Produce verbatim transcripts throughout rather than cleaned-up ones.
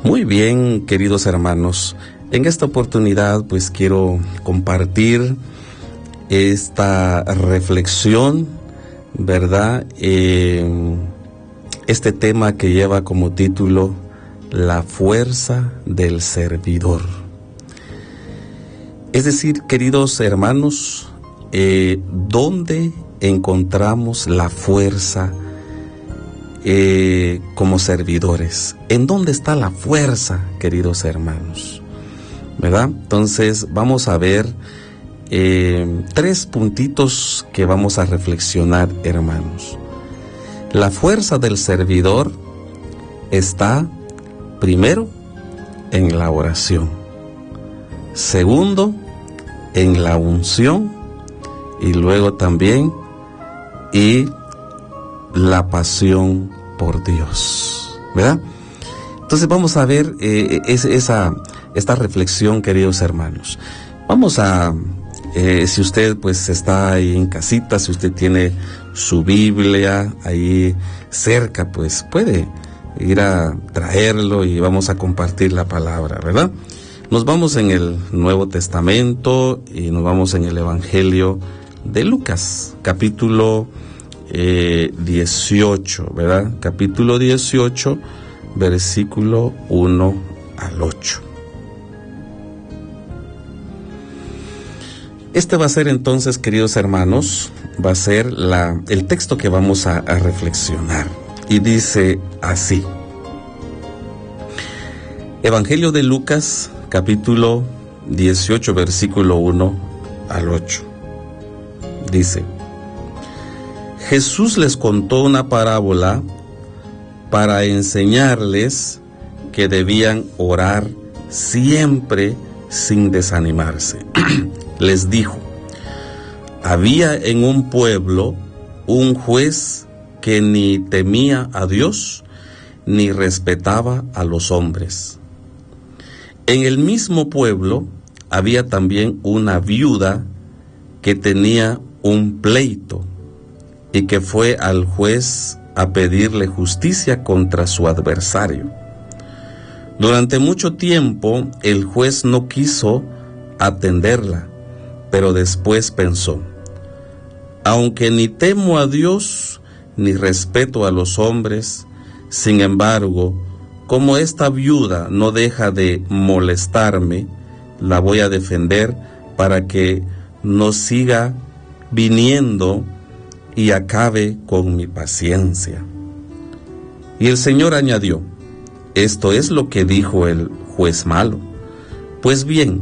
Muy bien, queridos hermanos, en esta oportunidad pues quiero compartir esta reflexión, ¿verdad? Eh, este tema que lleva como título La fuerza del servidor. Es decir, queridos hermanos, eh, ¿dónde encontramos la fuerza eh, como servidores? ¿En dónde está la fuerza, queridos hermanos? ¿Verdad? Entonces vamos a ver eh, tres puntitos que vamos a reflexionar, hermanos. La fuerza del servidor está, primero, en la oración. Segundo, en la unción. Y luego también, y la pasión por Dios, ¿verdad? Entonces vamos a ver eh, es, esa, esta reflexión, queridos hermanos. Vamos a, eh, si usted pues está ahí en casita, si usted tiene su Biblia ahí cerca, pues puede ir a traerlo y vamos a compartir la palabra, ¿verdad? Nos vamos en el Nuevo Testamento y nos vamos en el Evangelio de Lucas, capítulo eh, dieciocho, ¿verdad? Capítulo dieciocho, versículo uno al ocho. Este va a ser entonces, queridos hermanos, va a ser la, el texto que vamos a, a reflexionar. Y dice así. Evangelio de Lucas, capítulo dieciocho, versículo uno al ocho. Dice: Jesús les contó una parábola para enseñarles que debían orar siempre sin desanimarse. Les dijo: había en un pueblo un juez que ni temía a Dios ni respetaba a los hombres. En el mismo pueblo había también una viuda que tenía un pleito y que fue al juez a pedirle justicia contra su adversario. Durante mucho tiempo el juez no quiso atenderla, pero después pensó: aunque ni temo a Dios ni respeto a los hombres, sin embargo, como esta viuda no deja de molestarme, la voy a defender para que no siga viniendo y acabe con mi paciencia. Y el Señor añadió: esto es lo que dijo el juez malo. Pues bien,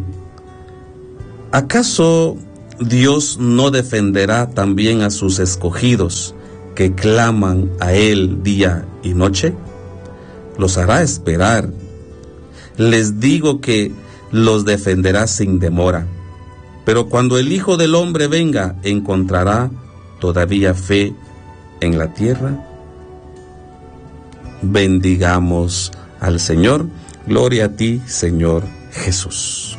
¿acaso Dios no defenderá también a sus escogidos que claman a Él día y noche? Los hará esperar. Les digo que los defenderá sin demora. Pero cuando el Hijo del Hombre venga, ¿encontrará todavía fe en la tierra? Bendigamos al Señor. Gloria a ti, Señor Jesús.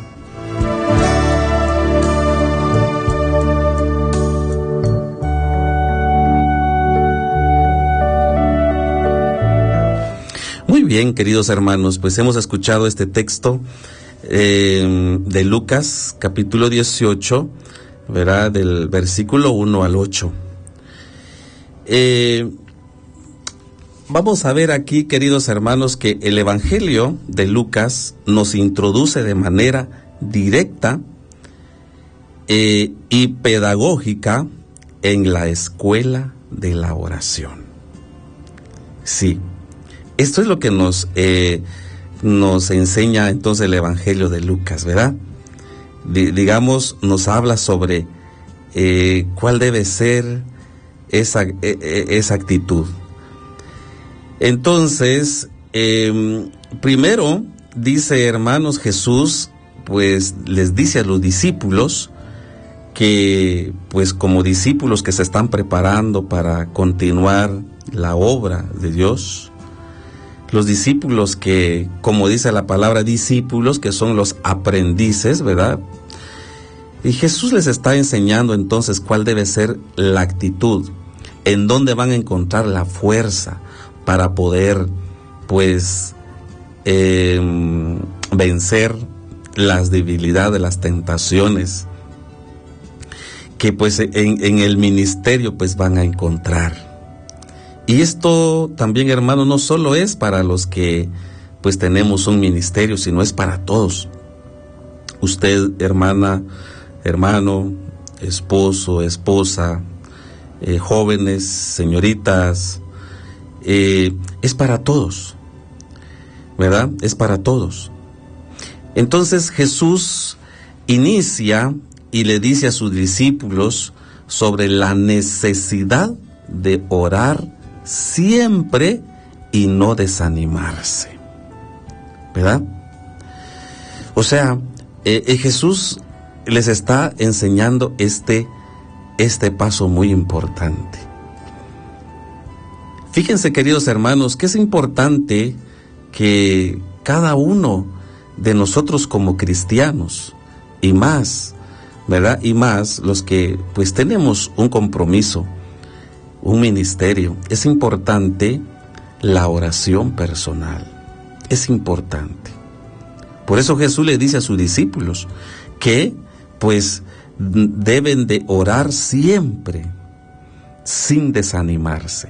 Muy bien, queridos hermanos, pues hemos escuchado este texto eh, de Lucas, capítulo dieciocho, ¿verdad? Del versículo uno al ocho. Eh, vamos a ver aquí, queridos hermanos, que el Evangelio de Lucas nos introduce de manera directa eh, y pedagógica en la escuela de la oración. Sí. Esto es lo que nos, eh, nos enseña entonces el Evangelio de Lucas, ¿verdad? D- digamos, nos habla sobre eh, cuál debe ser esa, eh, esa actitud. Entonces, eh, primero, dice, hermanos, Jesús, pues les dice a los discípulos que, pues como discípulos que se están preparando para continuar la obra de Dios, los discípulos que, como dice la palabra, discípulos, que son los aprendices, ¿verdad? Y Jesús les está enseñando entonces cuál debe ser la actitud, en dónde van a encontrar la fuerza para poder, pues, eh, vencer las debilidades, las tentaciones que pues en, en el ministerio pues van a encontrar. Y esto también, hermano, no solo es para los que pues tenemos un ministerio, sino es para todos. Usted, hermana, hermano, esposo, esposa, eh, jóvenes, señoritas, eh, es para todos, ¿verdad? Es para todos. Entonces Jesús inicia y le dice a sus discípulos sobre la necesidad de orar siempre y no desanimarse, ¿verdad? O sea, eh, eh, Jesús les está enseñando este, este paso muy importante. Fíjense, queridos hermanos, que es importante que cada uno de nosotros como cristianos, y más, ¿verdad? Y más los que pues tenemos un compromiso, un ministerio, es importante la oración personal, es importante. Por eso Jesús le dice a sus discípulos que pues deben de orar siempre, sin desanimarse.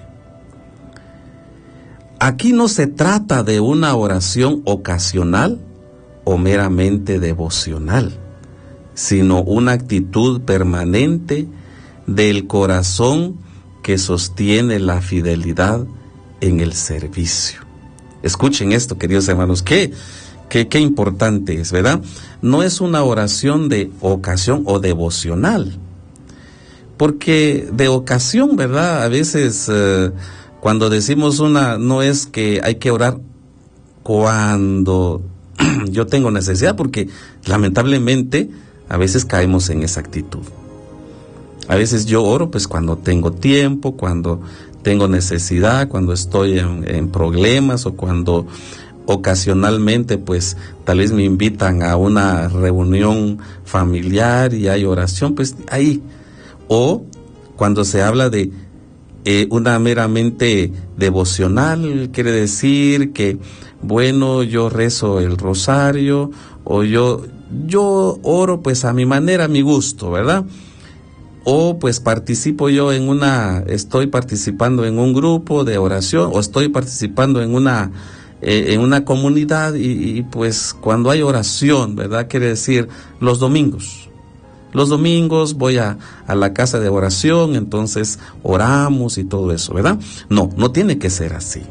Aquí no se trata de una oración ocasional o meramente devocional, sino una actitud permanente del corazón que sostiene la fidelidad en el servicio. Escuchen esto, queridos hermanos, qué, qué, qué importante es, ¿verdad? No es una oración de ocasión o devocional, porque de ocasión, ¿verdad? A veces eh, cuando decimos una, no es que hay que orar cuando yo tengo necesidad, porque lamentablemente a veces caemos en esa actitud. A veces yo oro pues cuando tengo tiempo, cuando tengo necesidad, cuando estoy en, en problemas, o cuando ocasionalmente pues tal vez me invitan a una reunión familiar y hay oración, pues ahí. O cuando se habla de eh, una meramente devocional, quiere decir que, bueno, yo rezo el rosario, o yo, yo oro pues a mi manera, a mi gusto, ¿verdad? O pues participo yo en una, estoy participando en un grupo de oración, o estoy participando en una, eh, en una comunidad, y, y pues cuando hay oración, ¿verdad? Quiere decir los domingos. Los domingos voy a, a la casa de oración, entonces oramos y todo eso, ¿verdad? No, no tiene que ser así.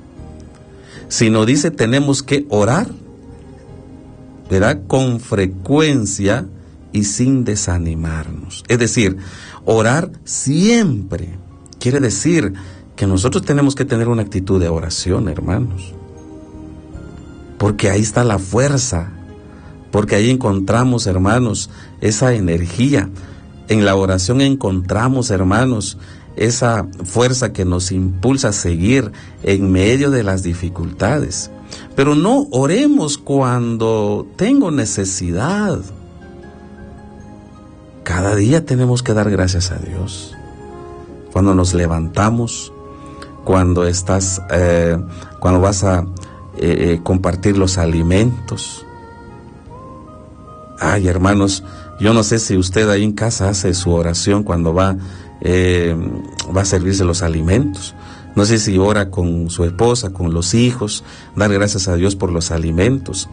Sino dice, tenemos que orar, ¿verdad? Con frecuencia y sin desanimarnos. Es decir, orar siempre. Quiere decir que nosotros tenemos que tener una actitud de oración, hermanos. Porque ahí está la fuerza. Porque ahí encontramos, hermanos, esa energía. En la oración encontramos, hermanos, esa fuerza que nos impulsa a seguir en medio de las dificultades. Pero no oremos cuando tengo necesidad. Cada día tenemos que dar gracias a Dios. Cuando nos levantamos, cuando estás, eh, cuando vas a eh, compartir los alimentos. Ay, hermanos, yo no sé si usted ahí en casa hace su oración cuando va, eh, va a servirse los alimentos. No sé si ora con su esposa, con los hijos, dar gracias a Dios por los alimentos.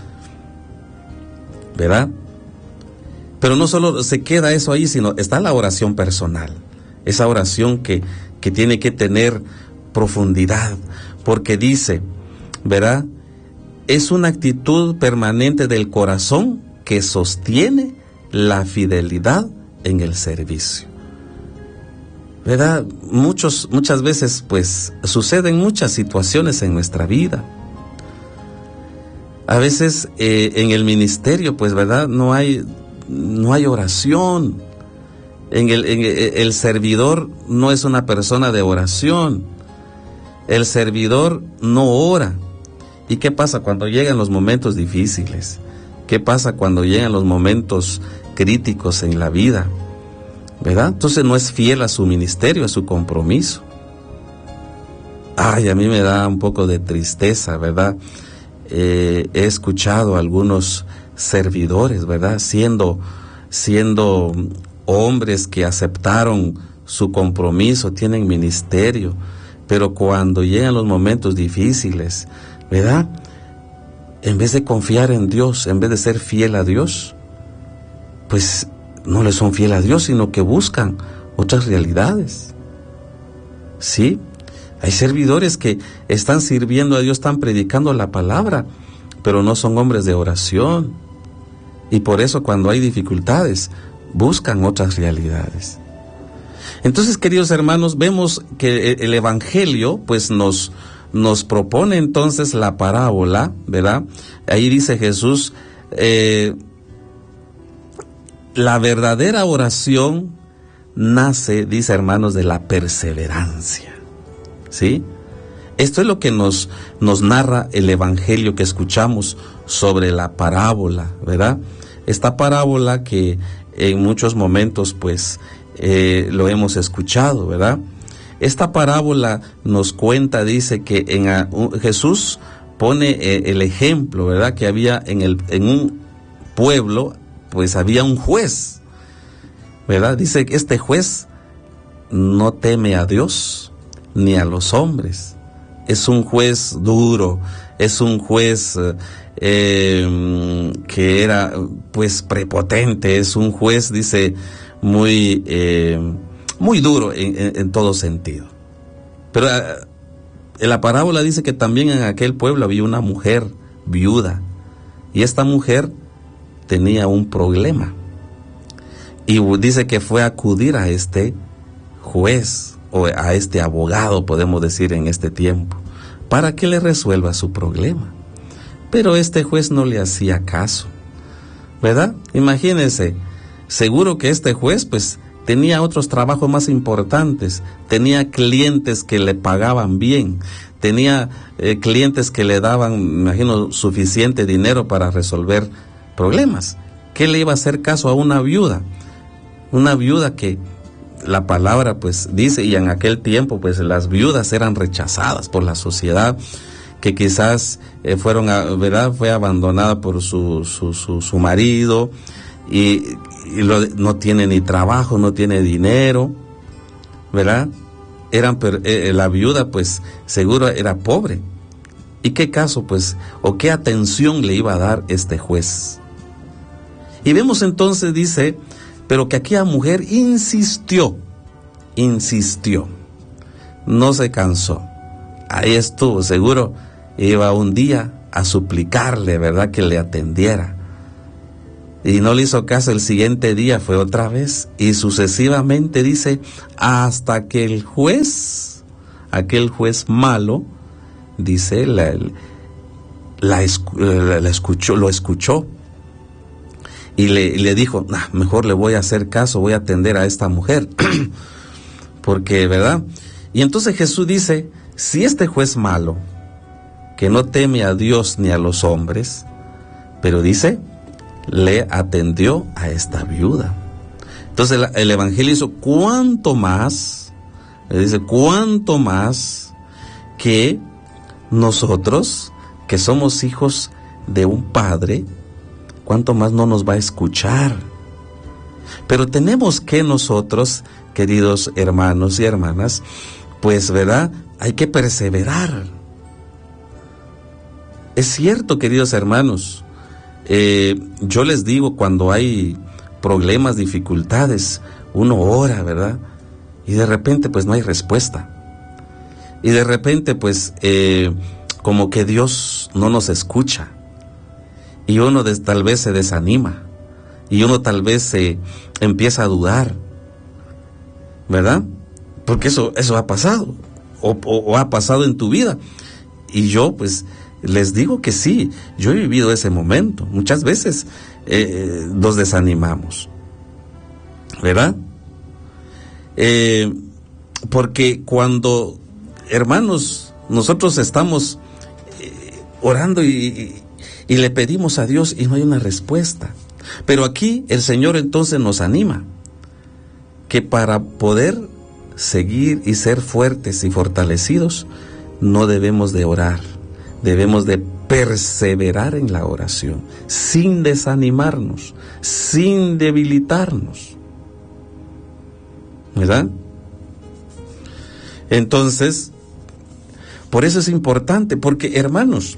¿Verdad? Pero no solo se queda eso ahí, sino está la oración personal. Esa oración que, que tiene que tener profundidad, porque dice, ¿verdad? Es una actitud permanente del corazón que sostiene la fidelidad en el servicio. ¿Verdad? Muchos, muchas veces, pues, suceden muchas situaciones en nuestra vida. A veces eh, en el ministerio, pues, ¿verdad? No hay... No hay oración. En el, en el, el servidor no es una persona de oración. El servidor no ora. ¿Y qué pasa cuando llegan los momentos difíciles? ¿Qué pasa cuando llegan los momentos críticos en la vida? ¿Verdad? Entonces no es fiel a su ministerio, a su compromiso. Ay, a mí me da un poco de tristeza, ¿verdad? eh, he escuchado a algunos servidores, ¿verdad? Siendo, siendo hombres que aceptaron su compromiso, tienen ministerio, pero cuando llegan los momentos difíciles, ¿verdad? En vez de confiar en Dios, en vez de ser fiel a Dios, pues no le son fiel a Dios, sino que buscan otras realidades. ¿Sí? Hay servidores que están sirviendo a Dios, están predicando la palabra, pero no son hombres de oración. Y por eso cuando hay dificultades, buscan otras realidades. Entonces, queridos hermanos, vemos que el Evangelio, pues nos, nos propone entonces la parábola, ¿verdad? Ahí dice Jesús, eh, la verdadera oración nace, dice hermanos, de la perseverancia. ¿Sí? Esto es lo que nos, nos narra el Evangelio que escuchamos sobre la parábola, ¿verdad? Esta parábola que en muchos momentos, pues, eh, lo hemos escuchado, ¿verdad? Esta parábola nos cuenta, dice que en a, un, Jesús pone eh, el ejemplo, ¿verdad? Que había en, el, en un pueblo, pues había un juez, ¿verdad? Dice que este juez no teme a Dios ni a los hombres. Es un juez duro, es un juez eh, que era pues prepotente, es un juez, dice, muy, eh, muy duro en, en, en todo sentido. Pero eh, en la parábola dice que también en aquel pueblo había una mujer viuda, y esta mujer tenía un problema, y dice que fue a acudir a este juez, o a este abogado, podemos decir en este tiempo, para que le resuelva su problema. Pero este juez no le hacía caso, ¿verdad? Imagínense, seguro que este juez pues tenía otros trabajos más importantes, tenía clientes que le pagaban bien, tenía eh, clientes que le daban, me imagino, suficiente dinero para resolver problemas. ¿Qué le iba a hacer caso a una viuda? Una viuda que la palabra pues dice, y en aquel tiempo pues las viudas eran rechazadas por la sociedad, que quizás eh, fueron, a, ¿verdad? Fue abandonada por su, su, su, su marido, y, y lo, no tiene ni trabajo, no tiene dinero, ¿verdad? Eran, eh, la viuda pues seguro era pobre. ¿Y qué caso pues, o qué atención le iba a dar este juez? Y vemos entonces, dice, pero que aquella mujer insistió, insistió, no se cansó. Ahí estuvo, seguro iba un día a suplicarle, ¿verdad?, que le atendiera. Y no le hizo caso, el siguiente día fue otra vez, y sucesivamente, dice, hasta que el juez, aquel juez malo, dice, la, la, la, la escuchó, lo escuchó. Y le, y le dijo, nah, mejor le voy a hacer caso, voy a atender a esta mujer. Porque, ¿verdad? Y entonces Jesús dice, si este juez malo, que no teme a Dios ni a los hombres, pero dice, le atendió a esta viuda. Entonces el, el Evangelio hizo, ¿cuánto más? Le dice, ¿cuánto más que nosotros, que somos hijos de un Padre, cuánto más no nos va a escuchar? Pero tenemos que nosotros, queridos hermanos y hermanas, pues, ¿verdad?, hay que perseverar. Es cierto, queridos hermanos, eh, yo les digo, cuando hay problemas, dificultades, uno ora, ¿verdad?, y de repente pues no hay respuesta, y de repente pues eh, como que Dios no nos escucha, y uno des, tal vez se desanima, y uno tal vez se empieza a dudar, ¿verdad? Porque eso, eso ha pasado, o, o, o ha pasado en tu vida. Y yo pues les digo que sí, yo he vivido ese momento. Muchas veces eh, nos desanimamos, ¿verdad? Eh, porque cuando, hermanos, nosotros estamos eh, orando y, y Y le pedimos a Dios y no hay una respuesta. Pero aquí el Señor entonces nos anima, que para poder seguir y ser fuertes y fortalecidos, no debemos de orar, debemos de perseverar en la oración, sin desanimarnos, sin debilitarnos. ¿Verdad? Entonces, por eso es importante, porque hermanos,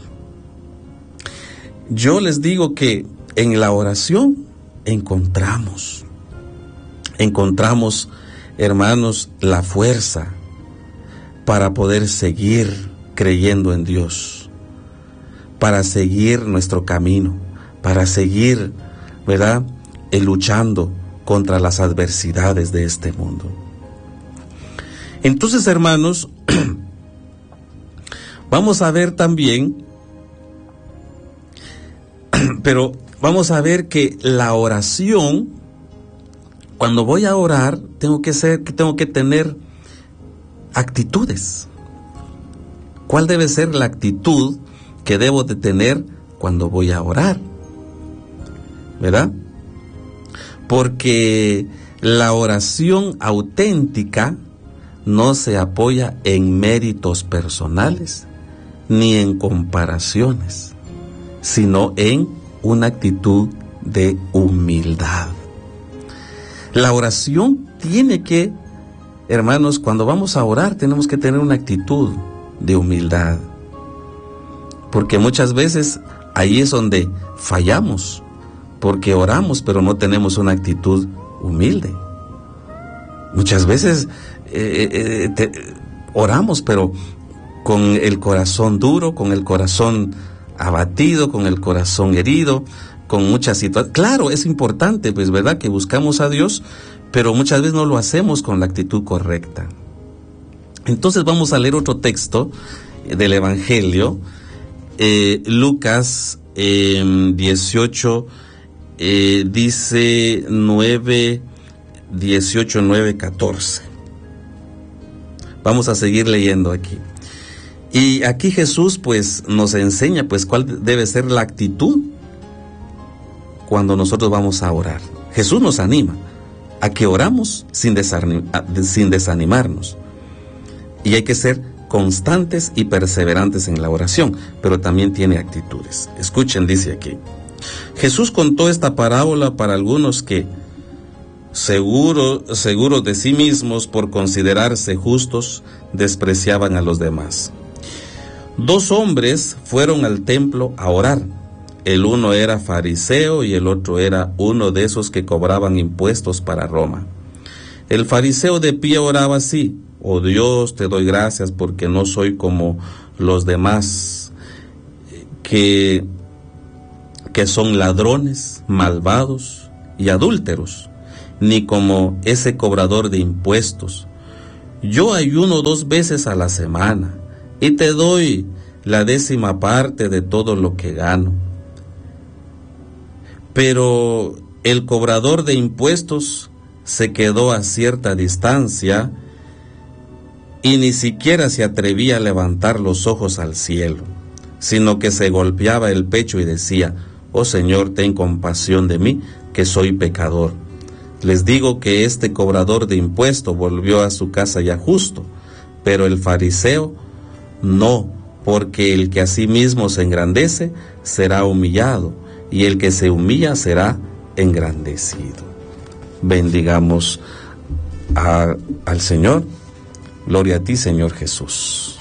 yo les digo que en la oración encontramos, encontramos, hermanos, la fuerza para poder seguir creyendo en Dios, para seguir nuestro camino, para seguir, ¿verdad?, eh, luchando contra las adversidades de este mundo. Entonces, hermanos, vamos a ver también, pero vamos a ver que la oración, cuando voy a orar, tengo que ser, tengo que tener actitudes. ¿Cuál debe ser la actitud que debo de tener cuando voy a orar? ¿Verdad? Porque la oración auténtica no se apoya en méritos personales ni en comparaciones, sino en una actitud de humildad. La oración tiene que, hermanos, cuando vamos a orar tenemos que tener una actitud de humildad, porque muchas veces ahí es donde fallamos, porque oramos pero no tenemos una actitud humilde. Muchas veces eh, eh, te, oramos pero con el corazón duro, con el corazón abatido, con el corazón herido, con muchas situaciones. Claro, es importante, pues, ¿verdad?, que buscamos a Dios, pero muchas veces no lo hacemos con la actitud correcta. Entonces vamos a leer otro texto del Evangelio, eh, Lucas eh, dieciocho, eh, dice nueve, dieciocho, nueve, catorce. Vamos a seguir leyendo aquí. Y aquí Jesús pues nos enseña pues cuál debe ser la actitud cuando nosotros vamos a orar. Jesús nos anima a que oramos sin, desanim- sin desanimarnos. Y hay que ser constantes y perseverantes en la oración, pero también tiene actitudes. Escuchen, dice aquí. Jesús contó esta parábola para algunos que, seguro, seguros de sí mismos por considerarse justos, despreciaban a los demás. Dos hombres fueron al templo a orar. El uno era fariseo y el otro era uno de esos que cobraban impuestos para Roma. El fariseo de pie oraba así: oh Dios, te doy gracias porque no soy como los demás, que, que son ladrones, malvados y adúlteros, ni como ese cobrador de impuestos. Yo ayuno dos veces a la semana y te doy la décima parte de todo lo que gano. Pero el cobrador de impuestos se quedó a cierta distancia y ni siquiera se atrevía a levantar los ojos al cielo, sino que se golpeaba el pecho y decía: oh Señor, ten compasión de mí, que soy pecador. Les digo que este cobrador de impuestos volvió a su casa ya justo, pero el fariseo no, porque el que a sí mismo se engrandece será humillado, y el que se humilla será engrandecido. Bendigamos a, al Señor. Gloria a ti, Señor Jesús.